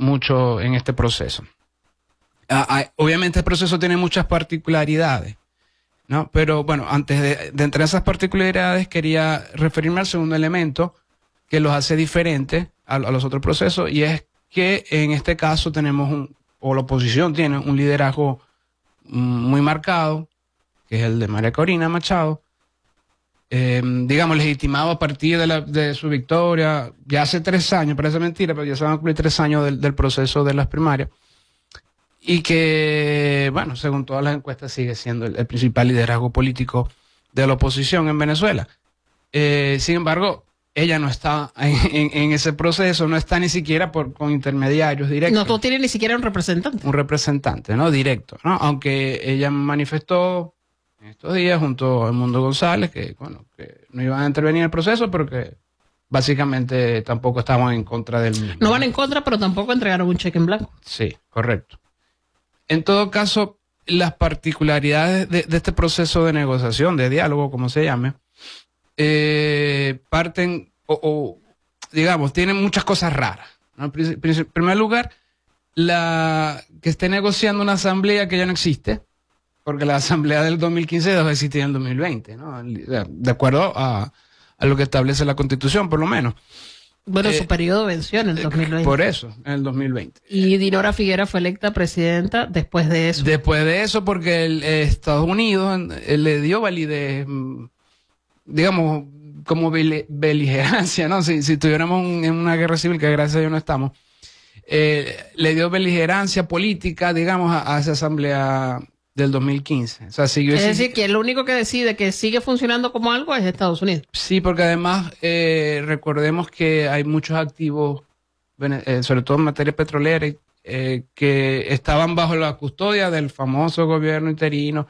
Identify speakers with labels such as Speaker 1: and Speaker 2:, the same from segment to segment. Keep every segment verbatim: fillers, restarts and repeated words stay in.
Speaker 1: mucho en este proceso. Ah, ah, obviamente el proceso tiene muchas particularidades, ¿no? Pero bueno, antes de, de entrar en esas particularidades, quería referirme al segundo elemento que los hace diferentes a, a los otros procesos, y es que en este caso tenemos un, o la oposición tiene un liderazgo muy marcado, que es el de María Corina Machado, eh, digamos, legitimado a partir de, la, de su victoria, ya hace tres años, parece mentira, pero ya se van a cumplir tres años del, del proceso de las primarias, y que, bueno, según todas las encuestas sigue siendo el, el principal liderazgo político de la oposición en Venezuela. Eh, sin embargo, ella no está en, en, en ese proceso, no está ni siquiera por, con intermediarios directos.
Speaker 2: No, no tiene ni siquiera un representante.
Speaker 1: Un representante, ¿no? Directo, ¿no? Aunque ella manifestó en estos días junto a Edmundo González que, bueno, que no iban a intervenir en el proceso, pero que básicamente tampoco estaban en contra del mismo.
Speaker 2: No van en contra, pero tampoco entregaron un cheque en blanco.
Speaker 1: Sí, correcto. En todo caso, las particularidades de, de este proceso de negociación, de diálogo, como se llame, eh, parten, o, o digamos, tienen muchas cosas raras, ¿no? En primer lugar, la que esté negociando una asamblea que ya no existe, porque la asamblea del dos mil quince dejó de existir en el dos mil veinte, ¿no? De acuerdo a, a lo que establece la Constitución, por lo menos.
Speaker 2: Bueno,
Speaker 1: eh,
Speaker 2: su periodo venció en el dos mil veinte.
Speaker 1: Por eso, en el dos mil veinte.
Speaker 2: Y Dinora Figuera fue electa presidenta después de eso.
Speaker 1: Después de eso, porque el, eh, Estados Unidos eh, le dio validez, digamos, como bel beligerancia, ¿no? Si, si estuviéramos en una guerra civil, que gracias a Dios no estamos, eh, le dio beligerancia política, digamos, a, a esa asamblea del dos mil quince. O sea, siguió
Speaker 2: es decir, que lo único que decide que sigue funcionando como algo es Estados Unidos.
Speaker 1: Sí, porque además eh, recordemos que hay muchos activos, eh, sobre todo en materia petrolera, eh, que estaban bajo la custodia del famoso gobierno interino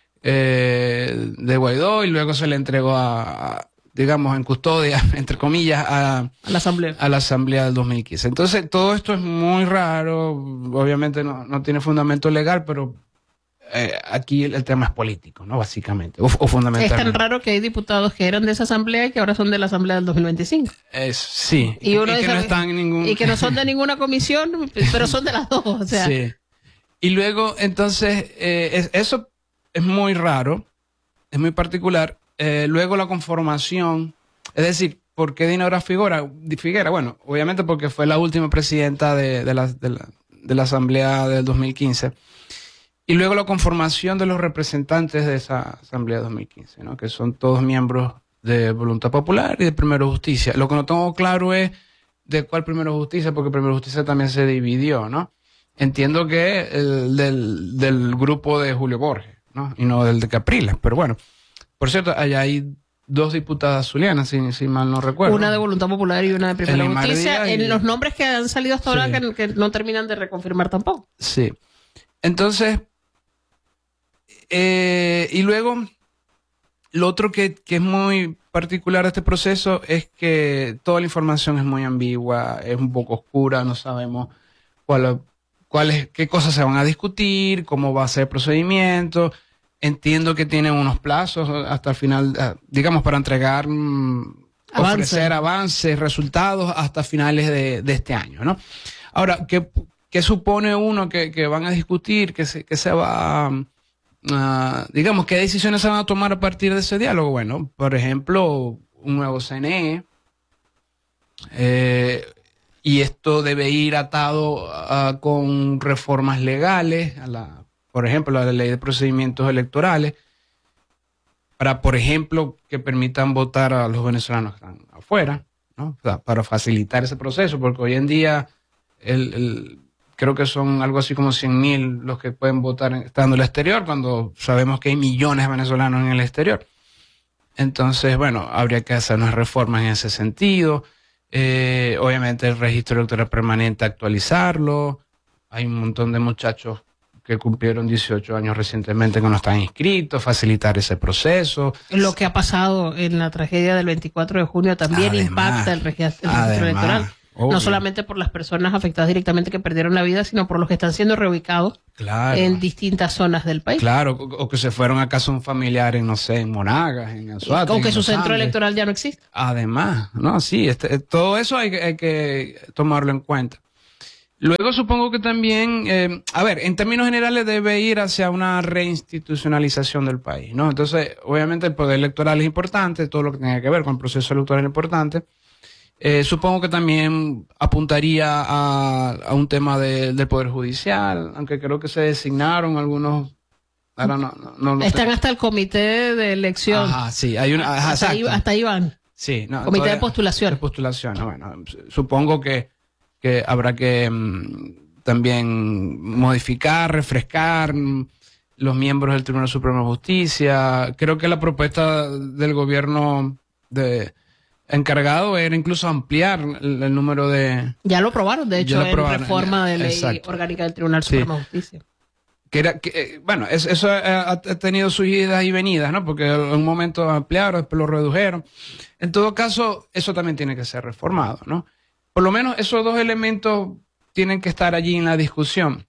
Speaker 1: eh, de Guaidó, y luego se le entregó a, a digamos, en custodia, entre comillas, a,
Speaker 2: a la asamblea
Speaker 1: a la asamblea del dos mil quince. Entonces, todo esto es muy raro, obviamente no, no tiene fundamento legal, pero Eh, aquí el, el tema es político, ¿no? Básicamente, o, o fundamentalmente.
Speaker 2: Es tan raro que hay diputados que eran de esa asamblea y que ahora son de la asamblea del dos mil veinticinco.
Speaker 1: Es, sí,
Speaker 2: y, uno
Speaker 1: y, que
Speaker 2: sabe,
Speaker 1: no están en ningún...
Speaker 2: y que no son de ninguna comisión, pero son de las dos, o sea.
Speaker 1: Sí. Y luego, entonces, eh, es, eso es muy raro, es muy particular. Eh, luego la conformación, es decir, ¿por qué Dinora Figuera? Figuera? Bueno, obviamente porque fue la última presidenta de, de, la, de, la, de la asamblea del dos mil quince. Y luego la conformación de los representantes de esa asamblea de dos mil quince, ¿no? Que son todos miembros de Voluntad Popular y de Primero Justicia. Lo que no tengo claro es de cuál Primero Justicia, porque Primero Justicia también se dividió, ¿no? Entiendo que el del, del grupo de Julio Borges, ¿no? Y no del de Capriles, pero bueno. Por cierto, allá hay dos diputadas zulianas, si, si mal no recuerdo.
Speaker 2: Una de Voluntad Popular y una de Primera Justicia.
Speaker 1: Y...
Speaker 2: En los nombres que han salido hasta ahora, sí, que, que no terminan de reconfirmar tampoco.
Speaker 1: Sí. Entonces... Eh, y luego, lo otro que, que es muy particular de este proceso es que toda la información es muy ambigua, es un poco oscura, no sabemos cuál, cuál es, qué cosas se van a discutir, cómo va a ser el procedimiento. Entiendo que tienen unos plazos hasta el final, digamos, para entregar, Avance. ofrecer avances, resultados hasta finales de, de este año, ¿no? Ahora, ¿qué, qué supone uno que, que van a discutir, que se, que se va... Uh, digamos, ¿qué decisiones se van a tomar a partir de ese diálogo? Bueno, por ejemplo, un nuevo C N E, eh, y esto debe ir atado uh, con reformas legales, a la, por ejemplo, a la ley de procedimientos electorales, para, por ejemplo, que permitan votar a los venezolanos que están afuera, ¿no? O sea, para facilitar ese proceso, porque hoy en día el... el creo que son algo así como cien mil los que pueden votar estando en el exterior, cuando sabemos que hay millones de venezolanos en el exterior. Entonces, bueno, habría que hacer unas reformas en ese sentido. Eh, obviamente el registro electoral permanente, actualizarlo. Hay un montón de muchachos que cumplieron dieciocho años recientemente que no están inscritos, facilitar ese proceso.
Speaker 2: Lo que ha pasado en la tragedia del veinticuatro de junio también además, impacta el registro, el registro electoral. Obvio. No solamente por las personas afectadas directamente que perdieron la vida, sino por los que están siendo reubicados, claro, en distintas zonas del país.
Speaker 1: Claro, o, o que se fueron a casa un familiar en, no sé, en Monagas, en Anzoátegui.
Speaker 2: O que su centro
Speaker 1: Andes.
Speaker 2: electoral ya no existe.
Speaker 1: Además, no, sí, este, todo eso hay, hay que tomarlo en cuenta. Luego supongo que también, eh, a ver, en términos generales debe ir hacia una reinstitucionalización del país, ¿no? Entonces, obviamente el poder electoral es importante, todo lo que tenga que ver con el proceso electoral es importante. Eh, supongo que también apuntaría a, a un tema de, del Poder Judicial, aunque creo que se designaron algunos. Ahora no, no, no
Speaker 2: Están
Speaker 1: tengo.
Speaker 2: hasta el comité de elección.
Speaker 1: Ajá, sí, hay una. Ajá,
Speaker 2: hasta, ahí, hasta ahí van.
Speaker 1: Sí, no,
Speaker 2: comité de postulación.
Speaker 1: De postulación, no, bueno, supongo que, que habrá que mm, también modificar, refrescar mm, los miembros del Tribunal Supremo de Justicia. Creo que la propuesta del gobierno de encargado era incluso ampliar el, el número de...
Speaker 2: Ya lo aprobaron, de hecho, en reforma de ley
Speaker 1: Exacto.
Speaker 2: orgánica del Tribunal Supremo de Justicia.
Speaker 1: Que era, que, bueno, es, eso ha, ha tenido sus idas y venidas, ¿no? Porque en un momento ampliaron, después lo redujeron. En todo caso, eso también tiene que ser reformado, ¿no? Por lo menos esos dos elementos tienen que estar allí en la discusión.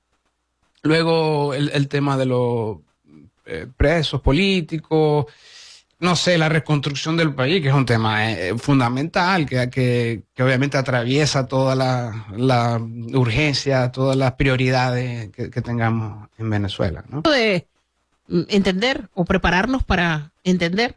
Speaker 1: Luego el, el tema de los eh, presos políticos, no sé, la reconstrucción del país, que es un tema eh, fundamental, que, que, que obviamente atraviesa toda la, la urgencia, todas las prioridades que, que tengamos en Venezuela, ¿no?
Speaker 2: De entender o prepararnos para entender,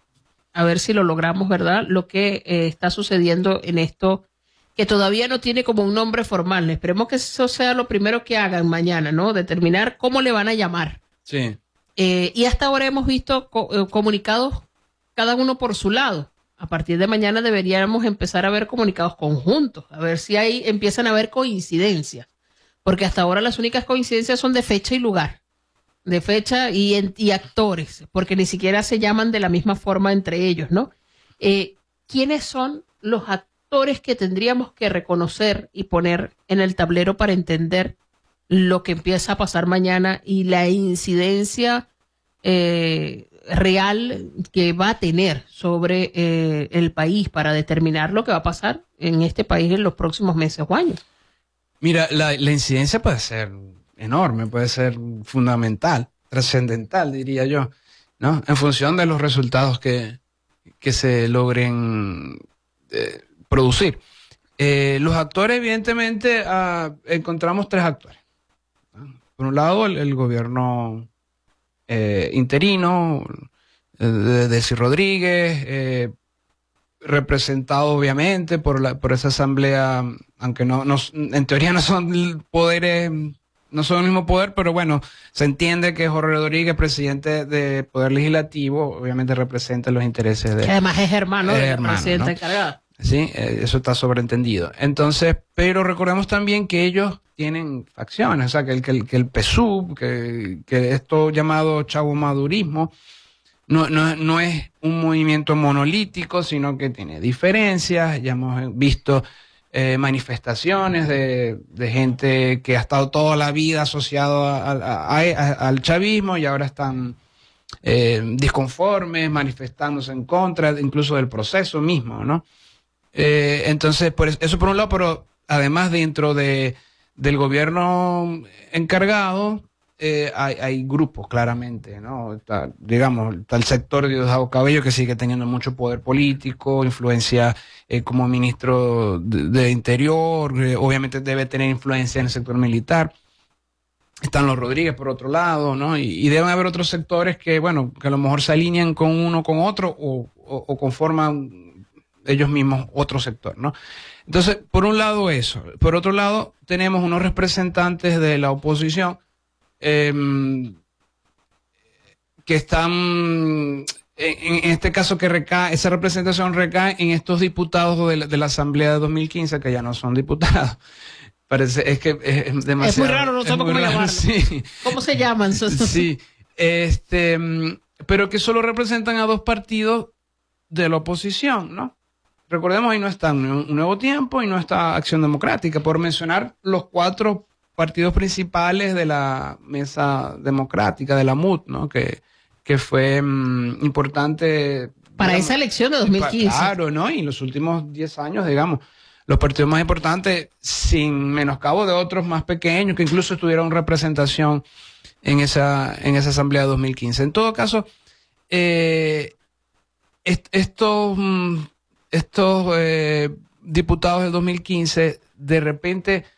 Speaker 2: a ver si lo logramos, ¿verdad? Lo que eh, está sucediendo en esto, que todavía no tiene como un nombre formal. Esperemos que eso sea lo primero que hagan mañana, ¿no? Determinar cómo le van a llamar.
Speaker 1: Sí.
Speaker 2: Eh, y hasta ahora hemos visto co eh, comunicados cada uno por su lado. A partir de mañana deberíamos empezar a ver comunicados conjuntos, a ver si ahí empiezan a haber coincidencias, porque hasta ahora las únicas coincidencias son de fecha y lugar, de fecha y, en, y actores, porque ni siquiera se llaman de la misma forma entre ellos, ¿no? Eh, ¿Quiénes son los actores que tendríamos que reconocer y poner en el tablero para entender lo que empieza a pasar mañana y la incidencia eh, real que va a tener sobre eh, el país para determinar lo que va a pasar en este país en los próximos meses o años?
Speaker 1: Mira, la, la incidencia puede ser enorme, puede ser fundamental, trascendental, diría yo, ¿no? En función de los resultados que, que se logren eh, producir. Eh, los actores, evidentemente, uh, encontramos tres actores. Por un lado, el, el gobierno eh, interino eh, de Desi Rodríguez, eh, representado obviamente por la por esa asamblea, aunque no, no en teoría no son poderes, no son el mismo poder, pero bueno, se entiende que Jorge Rodríguez, presidente de Poder Legislativo, obviamente representa los intereses de...
Speaker 2: Que además es hermano del presidente
Speaker 1: ¿no?
Speaker 2: encargado.
Speaker 1: Sí, eh, eso está sobreentendido. Entonces, pero recordemos también que ellos tienen facciones, o sea, que el, que el, que el P S U V, que, que esto llamado chavomadurismo, no, no, no es un movimiento monolítico, sino que tiene diferencias. Ya hemos visto eh, manifestaciones de, de gente que ha estado toda la vida asociado a, a, a, a, al chavismo y ahora están eh, disconformes, manifestándose en contra incluso del proceso mismo, ¿no? Eh, entonces, por eso por un lado, pero además dentro de del gobierno encargado eh, hay, hay grupos claramente, ¿no? Está, digamos, está el sector de Diosdado Cabello, que sigue teniendo mucho poder político, influencia eh, como ministro de, de Interior, eh, obviamente debe tener influencia en el sector militar. Están los Rodríguez por otro lado, ¿no? Y, y deben haber otros sectores que, bueno, que a lo mejor se alinean con uno con otro o, o, o conforman ellos mismos otro sector, ¿no? Entonces, por un lado eso. Por otro lado, tenemos unos representantes de la oposición eh, que están, en, en este caso que recae, esa representación recae en estos diputados de la, de la Asamblea de dos mil quince que ya no son diputados. Parece, es que es demasiado.
Speaker 2: Es muy raro, no sé cómo llamarlo.
Speaker 1: Sí.
Speaker 2: ¿Cómo se llaman?
Speaker 1: Sí, este, pero que solo representan a dos partidos de la oposición, ¿no? Recordemos, ahí no está Un Nuevo Tiempo y no está Acción Democrática, por mencionar los cuatro partidos principales de la Mesa Democrática, de la M U D, ¿no? Que, que fue um, importante.
Speaker 2: Para
Speaker 1: digamos,
Speaker 2: esa elección de dos mil quince.
Speaker 1: Claro, ¿no? Y en los últimos diez años, digamos, los partidos más importantes, sin menoscabo de otros más pequeños, que incluso tuvieron representación en esa, en esa Asamblea de dos mil quince. En todo caso, eh, est estos... Um, estos eh, diputados del dos mil quince de repente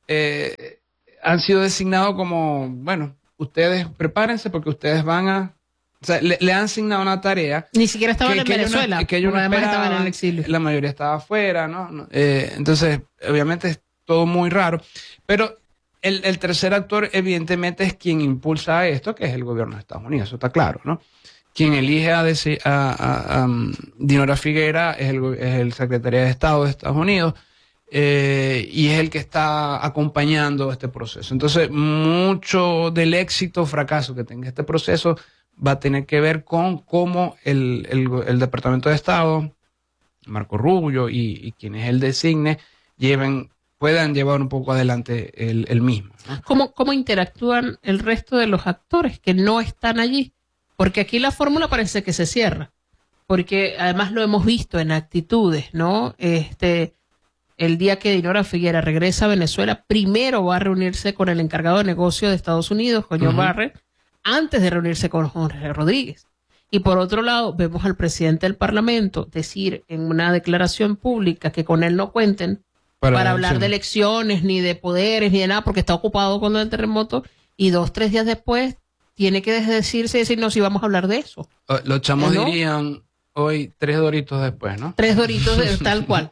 Speaker 1: eh, han sido designados como, bueno, ustedes prepárense porque ustedes van a... O sea, le, le han asignado una tarea.
Speaker 2: Ni siquiera estaban
Speaker 1: que,
Speaker 2: en
Speaker 1: que
Speaker 2: Venezuela,
Speaker 1: no, que ellos no
Speaker 2: además
Speaker 1: esperaban,
Speaker 2: estaban en el exilio.
Speaker 1: La mayoría estaba afuera, ¿no? Eh, entonces, obviamente es todo muy raro. Pero el, el tercer actor, evidentemente, es quien impulsa esto, que es el gobierno de Estados Unidos, eso está claro, ¿no? Quien elige a, a, a, a um, Dinora Figuera es el, es el secretario de Estado de Estados Unidos. Eh, y es el que está acompañando este proceso. Entonces, mucho del éxito o fracaso que tenga este proceso va a tener que ver con cómo el, el, el Departamento de Estado, Marco Rubio y, y quienes él designe, lleven, puedan llevar un poco adelante el, el mismo, ¿no?
Speaker 2: ¿Cómo, ¿Cómo interactúan el resto de los actores que no están allí? Porque aquí la fórmula parece que se cierra, porque además lo hemos visto en actitudes, ¿no? Este... El día que Dinora Figuera regresa a Venezuela, primero va a reunirse con el encargado de negocio de Estados Unidos, con John uh-huh. Barrett, antes de reunirse con Jorge Rodríguez. Y por otro lado, vemos al presidente del Parlamento decir en una declaración pública que con él no cuenten para, para hablar de elecciones, ni de poderes, ni de nada, porque está ocupado con el terremoto, y dos, tres días después tiene que desdecirse y decir, no, si vamos a hablar de eso.
Speaker 1: Los chamos
Speaker 2: ¿no?
Speaker 1: dirían... Hoy, tres doritos después, ¿no?
Speaker 2: Tres doritos, tal cual.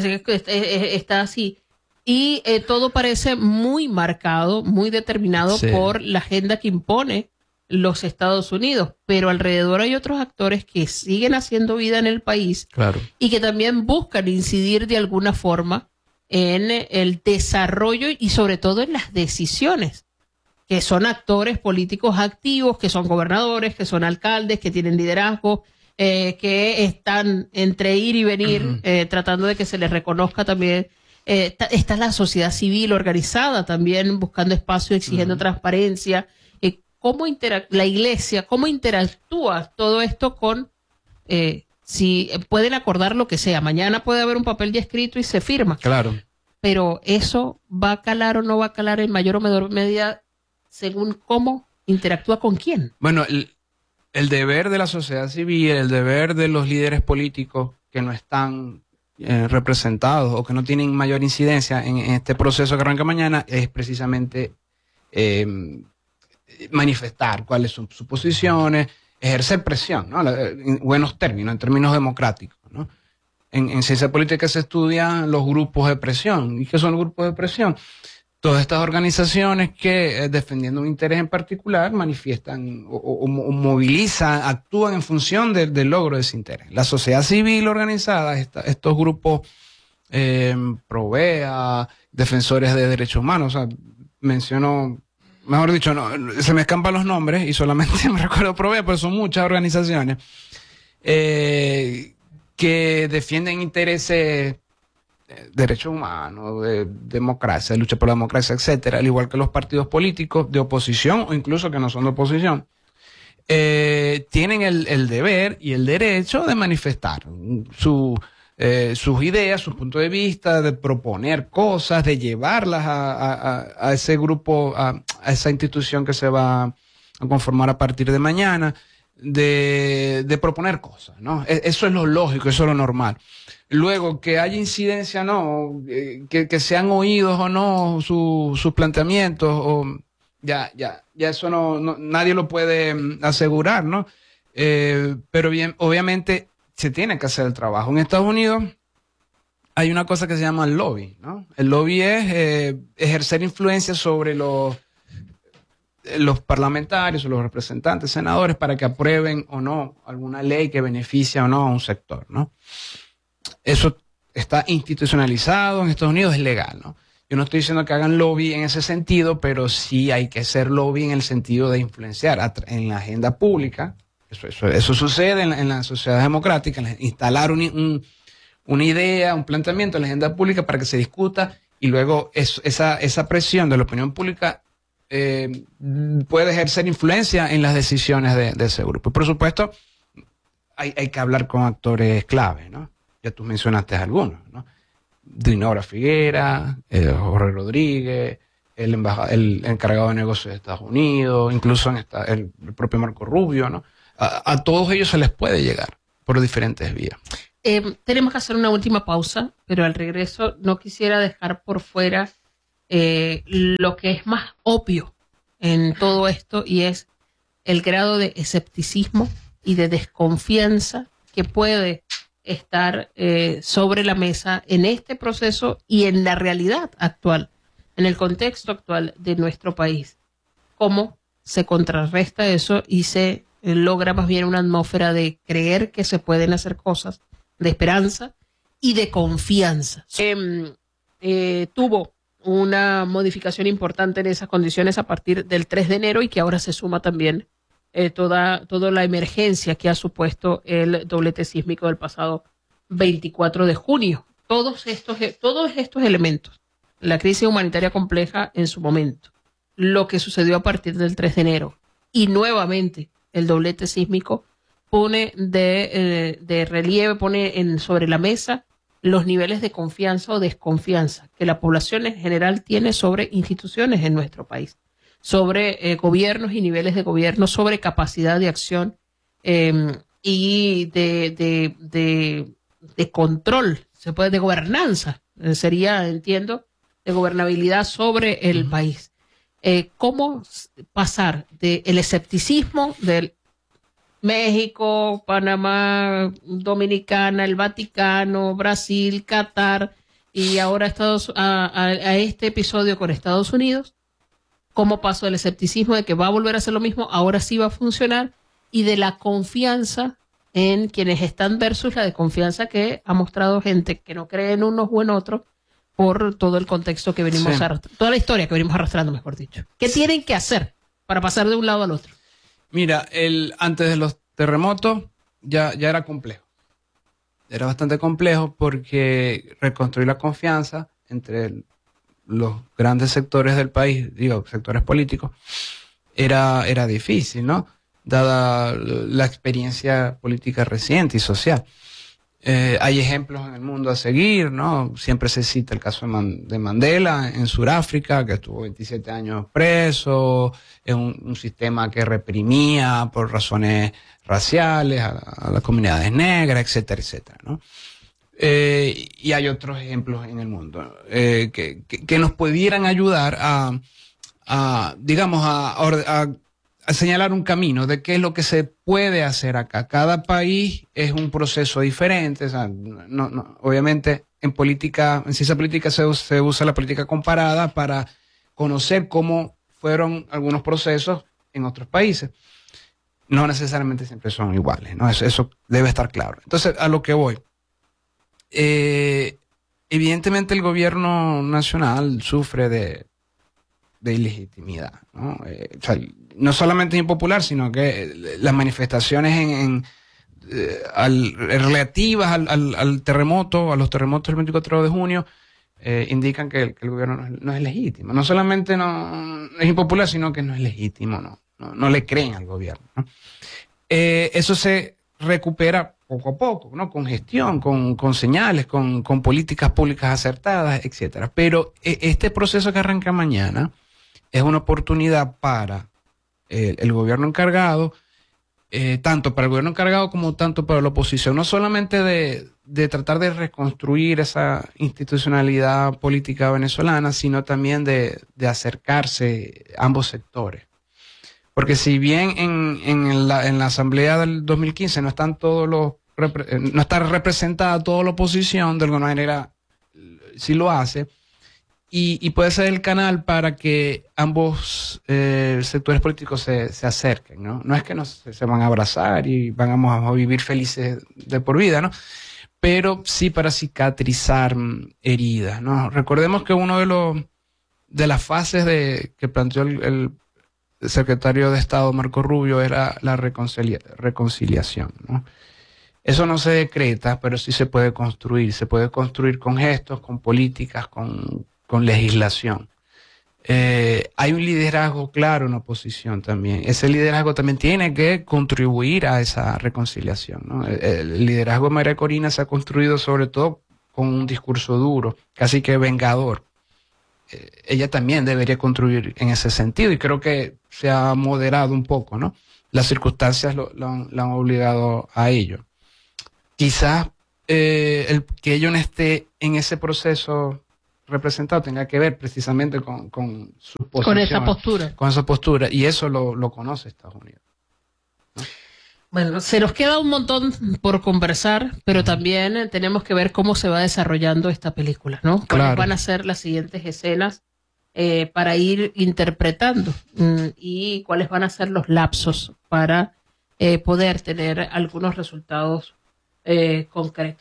Speaker 2: Está así. Y eh, todo parece muy marcado, muy determinado sí. por la agenda que impone los Estados Unidos. Pero alrededor hay otros actores que siguen haciendo vida en el país.
Speaker 1: Claro.
Speaker 2: Y que también buscan incidir de alguna forma en el desarrollo y sobre todo en las decisiones. Que son actores políticos activos, que son gobernadores, que son alcaldes, que tienen liderazgo, Eh, que están entre ir y venir, uh-huh. eh, tratando de que se les reconozca también. Eh, está, está la sociedad civil organizada también, buscando espacio, exigiendo uh-huh. transparencia. Eh, ¿Cómo interac- la iglesia, cómo interactúa todo esto con, eh, si pueden acordar lo que sea? Mañana puede haber un papel ya escrito y se firma.
Speaker 1: Claro.
Speaker 2: Pero eso va a calar o no va a calar en mayor o menor medida según cómo interactúa con quién.
Speaker 1: Bueno, el... El deber de la sociedad civil, el deber de los líderes políticos que no están eh, representados o que no tienen mayor incidencia en, en este proceso que arranca mañana es precisamente eh, manifestar cuáles son sus posiciones, ejercer presión, ¿no? En buenos términos, en términos democráticos, ¿no? En, en ciencia política se estudian los grupos de presión. ¿Y qué son los grupos de presión? Todas estas organizaciones que, eh, defendiendo un interés en particular, manifiestan o, o, o movilizan, actúan en función de, del logro de ese interés. La sociedad civil organizada, esta, estos grupos eh, Provea, defensores de derechos humanos, o sea, menciono, mejor dicho, no, se me escapan los nombres y solamente me recuerdo Provea, pero son muchas organizaciones eh, que defienden intereses, derechos humanos, de democracia, de lucha por la democracia, etcétera, al igual que los partidos políticos de oposición o incluso que no son de oposición, eh, tienen el, el deber y el derecho de manifestar su, eh, sus ideas, su punto de vista, de proponer cosas, de llevarlas a, a, a ese grupo, a, a esa institución que se va a conformar a partir de mañana, de, de proponer cosas, ¿no? Eso es lo lógico, eso es lo normal. Luego, que haya incidencia o no, eh, que, que sean oídos o no su, sus planteamientos, o ya, ya, ya eso no, no nadie lo puede um, asegurar, ¿no? Eh, pero bien, obviamente se tiene que hacer el trabajo. En Estados Unidos hay una cosa que se llama el lobby, ¿no? El lobby es eh, ejercer influencia sobre los los parlamentarios o los representantes, senadores, para que aprueben o no alguna ley que beneficia o no a un sector, ¿no? Eso está institucionalizado en Estados Unidos, es legal, ¿no? Yo no estoy diciendo que hagan lobby en ese sentido, pero sí hay que hacer lobby en el sentido de influenciar en la agenda pública. Eso, eso, eso sucede en la, en la sociedad democrática, instalar un, un, una idea, un planteamiento en la agenda pública para que se discuta y luego es, esa, esa presión de la opinión pública eh, puede ejercer influencia en las decisiones de, de ese grupo. Por supuesto, hay, hay que hablar con actores clave, ¿no? Ya tú mencionaste algunos, ¿no? Dinora Figuera, eh, Jorge Rodríguez, el, embajador, el encargado de negocios de Estados Unidos, incluso en esta, el, el propio Marco Rubio, ¿no? A, a todos ellos se les puede llegar por diferentes vías.
Speaker 2: Eh, tenemos que hacer una última pausa, pero al regreso no quisiera dejar por fuera eh, lo que es más obvio en todo esto, y es el grado de escepticismo y de desconfianza que puede estar eh, sobre la mesa en este proceso y en la realidad actual, en el contexto actual de nuestro país. ¿Cómo se contrarresta eso y se eh, logra más bien una atmósfera de creer que se pueden hacer cosas, de esperanza y de confianza? Eh, eh, tuvo una modificación importante en esas condiciones a partir del tres de enero y que ahora se suma también eh, toda, toda la emergencia que ha supuesto el doblete sísmico del pasado veinticuatro de junio. Todos estos, todos estos elementos, la crisis humanitaria compleja en su momento, lo que sucedió a partir del tres de enero y nuevamente el doblete sísmico pone de, eh, de relieve, pone en, sobre la mesa los niveles de confianza o desconfianza que la población en general tiene sobre instituciones en nuestro país, sobre eh, gobiernos y niveles de gobierno, sobre capacidad de acción eh, y de, de, de, de control, se puede, de gobernanza, eh, sería, entiendo, de gobernabilidad sobre el uh-huh. país. Eh, ¿Cómo pasar del escepticismo del México, Panamá, Dominicana, el Vaticano, Brasil, Qatar y ahora Estados, a, a, a este episodio con Estados Unidos? ¿Cómo pasó del escepticismo de que va a volver a hacer lo mismo, ahora sí va a funcionar, y de la confianza en quienes están versus la desconfianza que ha mostrado gente que no cree en unos o en otros por todo el contexto que venimos sí. arrastrando, toda la historia que venimos arrastrando, mejor dicho? ¿Qué sí. tienen que hacer para pasar de un lado al otro?
Speaker 1: Mira, el, antes de los terremotos ya, ya era complejo. Era bastante complejo porque reconstruir la confianza entre el, los grandes sectores del país, digo, sectores políticos, era, era difícil, ¿no? Dada la experiencia política reciente y social. Eh, hay ejemplos en el mundo a seguir, ¿no? Siempre se cita el caso de, Man- de Mandela en Sudáfrica, que estuvo veintisiete años preso, es un, un sistema que reprimía por razones raciales a, a las comunidades negras, etcétera, etcétera, ¿no? Eh, y hay otros ejemplos en el mundo eh, que, que, que nos pudieran ayudar a, a digamos, a, a a señalar un camino de qué es lo que se puede hacer acá. Cada país es un proceso diferente. O sea, no, no, obviamente en política, en ciencia política se, se usa la política comparada para conocer cómo fueron algunos procesos en otros países. No necesariamente siempre son iguales, ¿no? Eso, eso debe estar claro. Entonces, a lo que voy. Eh, evidentemente el gobierno nacional sufre de, de ilegitimidad, ¿no? Eh, o sea, no solamente es impopular, sino que las manifestaciones en, en, eh, al, relativas al, al, al terremoto, a los terremotos del veinticuatro de junio, eh, indican que el, que el gobierno no es, no es legítimo. No solamente no es impopular, sino que no es legítimo, no, no, no le creen al gobierno, ¿no? Eh, eso se recupera poco a poco, ¿no? Con gestión, con, con señales, con, con políticas públicas acertadas, etcétera. Pero eh, este proceso que arranca mañana es una oportunidad para El, el gobierno encargado, eh, tanto para el gobierno encargado como tanto para la oposición, no solamente de, de tratar de reconstruir esa institucionalidad política venezolana, sino también de, de acercarse a ambos sectores. Porque si bien en, en, la, en la asamblea del dos mil quince no están todos los no está representada toda la oposición, de alguna manera sí lo hace. Y, y puede ser el canal para que ambos eh, sectores políticos se, se acerquen, ¿no? No es que nos, se van a abrazar y vamos a vivir felices de por vida, ¿no? Pero sí para cicatrizar heridas, ¿no? Recordemos que uno de los de las fases de que planteó el, el secretario de Estado Marco Rubio era la reconcilia, reconciliación, ¿no? Eso no se decreta, pero sí se puede construir. Se puede construir con gestos, con políticas, con con legislación. Eh, hay un liderazgo claro en la oposición también. Ese liderazgo también tiene que contribuir a esa reconciliación, ¿no? El, el liderazgo de María Corina se ha construido sobre todo con un discurso duro, casi que vengador. Eh, ella también debería contribuir en ese sentido y creo que se ha moderado un poco, ¿no? Las circunstancias lo, lo, han, lo han obligado a ello. Quizás eh, el que ella no esté en ese proceso representado tenga que ver precisamente con, con su posición.
Speaker 2: Con esa postura.
Speaker 1: Con esa postura, y eso lo, lo conoce Estados Unidos, ¿no?
Speaker 2: Bueno, se nos queda un montón por conversar, pero también tenemos que ver cómo se va desarrollando esta película, ¿no? Cuáles
Speaker 1: Claro.
Speaker 2: van a ser las siguientes escenas eh, para ir interpretando mm, y cuáles van a ser los lapsos para eh, poder tener algunos resultados eh, concretos.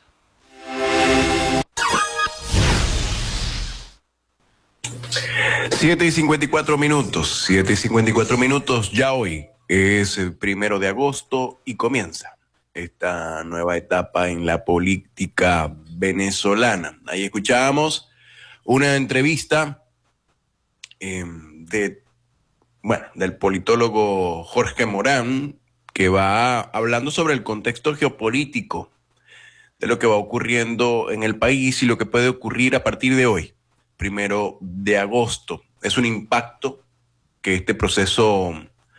Speaker 3: siete y cincuenta y cuatro minutos, siete y cincuenta y cuatro minutos, ya hoy es el primero de agosto y comienza esta nueva etapa en la política venezolana. Ahí escuchábamos una entrevista eh, de, bueno, del politólogo Jorge Morán, que va hablando sobre el contexto geopolítico de lo que va ocurriendo en el país y lo que puede ocurrir a partir de hoy, primero de agosto. Es un impacto que este proceso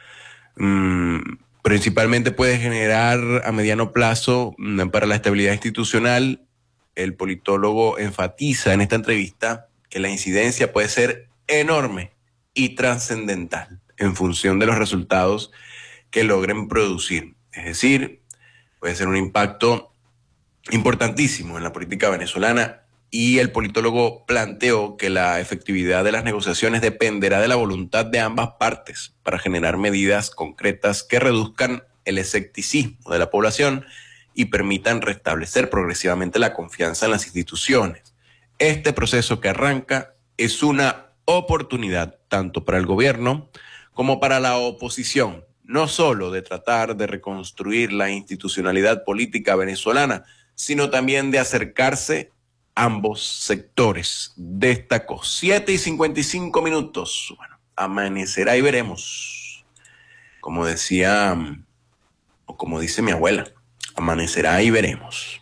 Speaker 3: mmm, principalmente puede generar a mediano plazo mmm, para la estabilidad institucional. El politólogo enfatiza en esta entrevista que la incidencia puede ser enorme y trascendental en función de los resultados que logren producir. Es decir, puede ser un impacto importantísimo en la política venezolana. Y el politólogo planteó que la efectividad de las negociaciones dependerá de la voluntad de ambas partes para generar medidas concretas que reduzcan el escepticismo de la población y permitan restablecer progresivamente la confianza en las instituciones. Este proceso que arranca es una oportunidad tanto para el gobierno como para la oposición, no solo de tratar de reconstruir la institucionalidad política venezolana, sino también de acercarse ambos sectores. Destacó. siete y cincuenta y cinco minutos. Bueno, amanecerá y veremos. Como decía, o como dice mi abuela, amanecerá y veremos.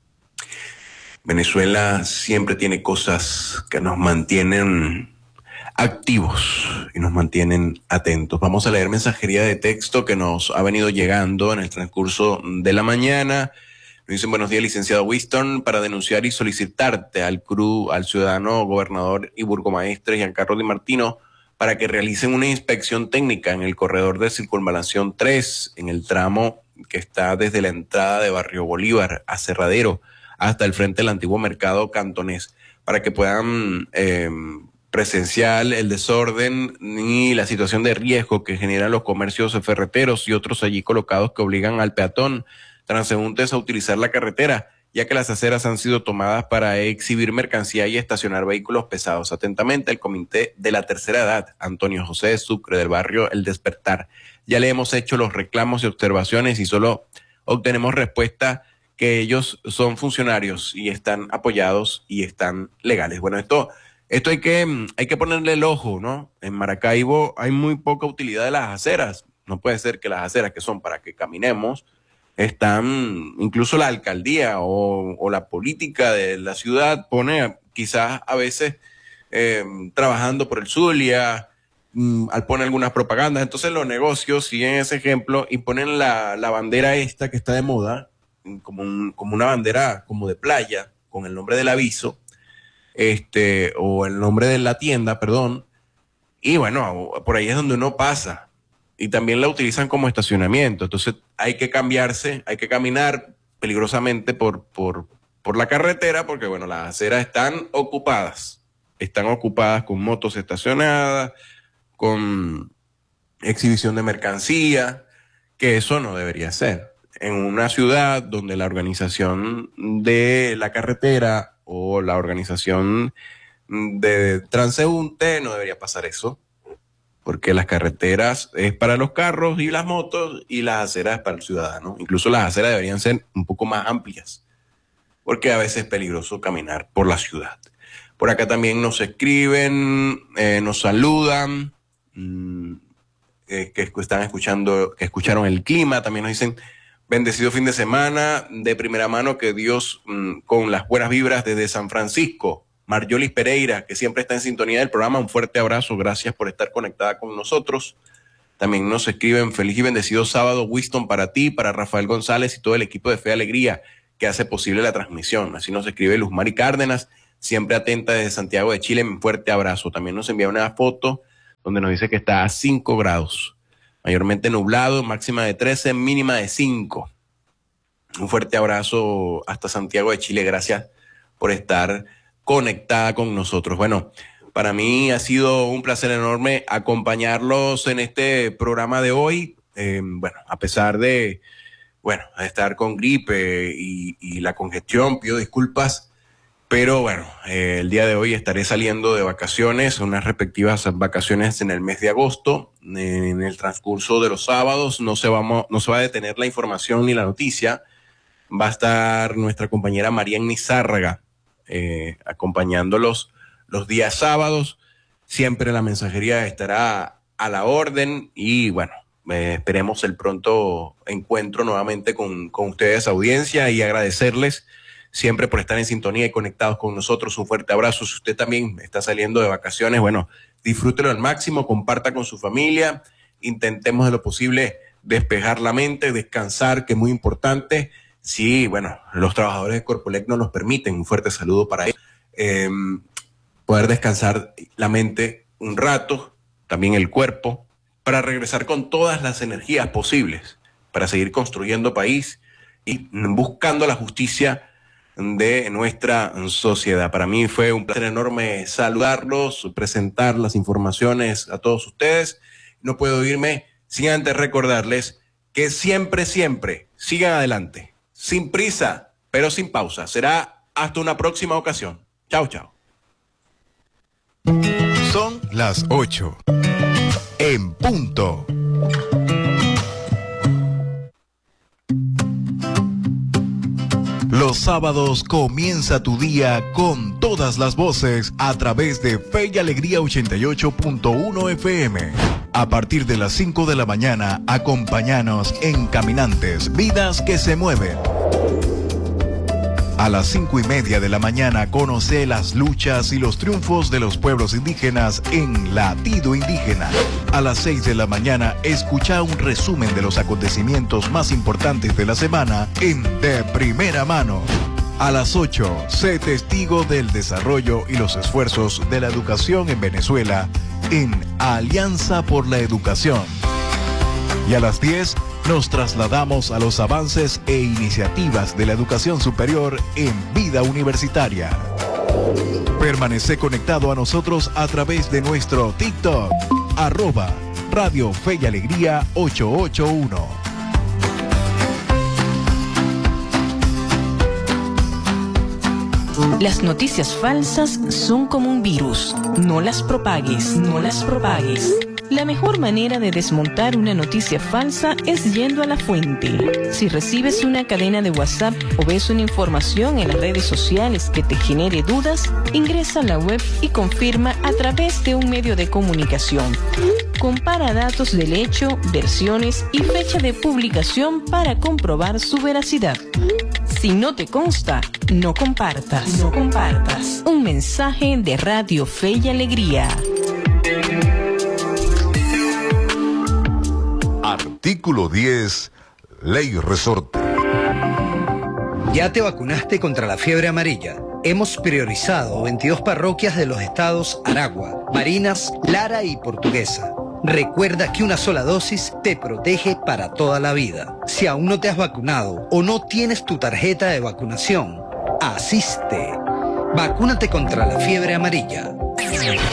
Speaker 3: Venezuela siempre tiene cosas que nos mantienen activos y nos mantienen atentos. Vamos a leer mensajería de texto que nos ha venido llegando en el transcurso de la mañana. Nos dicen: buenos días, licenciado Winston, para denunciar y solicitarte al C R U, al ciudadano gobernador y burgomaestre Giancarlo Di Martino, para que realicen una inspección técnica en el corredor de circunvalación tres, en el tramo que está desde la entrada de Barrio Bolívar a Cerradero hasta el frente del antiguo mercado cantonés, para que puedan eh, presenciar el desorden y la situación de riesgo que generan los comercios ferreteros y otros allí colocados que obligan al peatón transeúntes a utilizar la carretera, ya que las aceras han sido tomadas para exhibir mercancía y estacionar vehículos pesados. Atentamente, el Comité de la Tercera Edad, Antonio José de Sucre, del barrio El Despertar. Ya le hemos hecho los reclamos y observaciones y solo obtenemos respuesta que ellos son funcionarios y están apoyados y están legales. Bueno, esto, esto hay que, hay que ponerle el ojo, ¿no? En Maracaibo hay muy poca utilidad de las aceras. No puede ser que las aceras, que son para que caminemos, están, incluso la alcaldía o, o la política de la ciudad pone quizás a veces eh, trabajando por el Zulia, mm, al poner algunas propagandas. Entonces los negocios siguen ese ejemplo y ponen la, la bandera esta que está de moda, como, un, como una bandera como de playa, con el nombre del aviso, este, o el nombre de la tienda, perdón, y bueno, por ahí es donde uno pasa. Y también la utilizan como estacionamiento. Entonces hay que cambiarse, hay que caminar peligrosamente por, por, por la carretera, porque bueno, las aceras están ocupadas. Están ocupadas con motos estacionadas, con exhibición de mercancía, que eso no debería ser. En una ciudad donde la organización de la carretera o la organización de transeúnte no debería pasar eso. Porque las carreteras es para los carros y las motos y las aceras es para el ciudadano. Incluso las aceras deberían ser un poco más amplias, porque a veces es peligroso caminar por la ciudad. Por acá también nos escriben, eh, nos saludan, mmm, eh, que están escuchando, que escucharon el clima. También nos dicen: bendecido fin de semana, de primera mano, que Dios, mmm, con las buenas vibras desde San Francisco. Marjolis Pereira, que siempre está en sintonía del programa, un fuerte abrazo, gracias por estar conectada con nosotros. También nos escriben: feliz y bendecido sábado, Winston, para ti, para Rafael González y todo el equipo de Fe y Alegría que hace posible la transmisión. Así nos escribe Luzmari Cárdenas siempre atenta desde Santiago de Chile. Un fuerte abrazo. También nos envía una foto donde nos dice que está a cinco grados, mayormente nublado, máxima de trece, mínima de cinco. Un fuerte abrazo hasta Santiago de Chile. Gracias por estar conectada con nosotros. Bueno, para mí ha sido un placer enorme acompañarlos en este programa de hoy. Eh, bueno, a pesar de, bueno, de estar con gripe y, y la congestión, pido disculpas, pero bueno, eh, el día de hoy estaré saliendo de vacaciones, unas respectivas vacaciones en el mes de agosto. En el transcurso de los sábados no se, vamos, no se va a detener la información ni la noticia. Va a estar nuestra compañera Marianny Zárraga eh, acompañándolos los días sábados. Siempre la mensajería estará a la orden y bueno, eh, esperemos el pronto encuentro nuevamente con, con ustedes, audiencia, y agradecerles siempre por estar en sintonía y conectados con nosotros. Un fuerte abrazo. Si usted también está saliendo de vacaciones, bueno, disfrútelo al máximo, comparta con su familia, intentemos de lo posible despejar la mente, descansar, que es muy importante. Sí, bueno, los trabajadores de Corpolec no nos permiten. Un fuerte saludo para ellos. Eh, poder descansar la mente un rato, también el cuerpo, para regresar con todas las energías posibles, para seguir construyendo país y buscando la justicia de nuestra sociedad. Para mí fue un placer enorme saludarlos, presentar las informaciones a todos ustedes. No puedo irme sin antes recordarles que siempre, siempre sigan adelante. Sin prisa, pero sin pausa. Será hasta una próxima ocasión. Chao, chao.
Speaker 4: Son las ocho. En punto. Los sábados comienza tu día con todas las voces a través de Fe y Alegría ochenta y ocho punto uno F M. A partir de las cinco de la mañana, acompáñanos en Caminantes, Vidas que se Mueven. A las cinco y media de la mañana, conoce las luchas y los triunfos de los pueblos indígenas en Latido Indígena. A las seis de la mañana, escucha un resumen de los acontecimientos más importantes de la semana en De Primera Mano. A las ocho, sé testigo del desarrollo y los esfuerzos de la educación en Venezuela en Alianza por la Educación. Y a las diez, nos trasladamos a los avances e iniciativas de la educación superior en Vida Universitaria. Permanece conectado a nosotros a través de nuestro TikTok, arroba Radio Fe y Alegría ochocientos ochenta y uno.
Speaker 5: Las noticias falsas son como un virus. No las propagues, no las propagues. La mejor manera de desmontar una noticia falsa es yendo a la fuente. Si recibes una cadena de WhatsApp o ves una información en las redes sociales que te genere dudas, ingresa a la web y confirma a través de un medio de comunicación. Compara datos del hecho, versiones y fecha de publicación para comprobar su veracidad. Si no te consta, no compartas. No compartas. Un mensaje de Radio Fe y Alegría.
Speaker 4: Artículo diez, Ley Resorte.
Speaker 6: ¿Ya te vacunaste contra la fiebre amarilla? Hemos priorizado veintidós parroquias de los estados Aragua, Barinas, Lara y Portuguesa. Recuerda que una sola dosis te protege para toda la vida. Si aún no te has vacunado o no tienes tu tarjeta de vacunación, asiste. Vacúnate contra la fiebre amarilla.